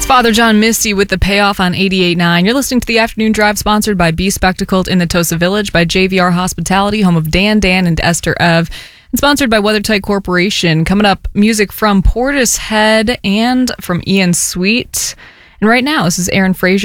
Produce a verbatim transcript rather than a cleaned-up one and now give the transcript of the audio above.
Father John Misty with the payoff on eighty-eight point nine. You're listening to the Afternoon Drive, sponsored by Be Spectacled in the Tosa Village, by J V R Hospitality, home of Dan, Dan, and Esther Ev, and sponsored by WeatherTight Corporation. Coming up, music from Portishead and from Ian Sweet. And right now, this is Aaron Frazier.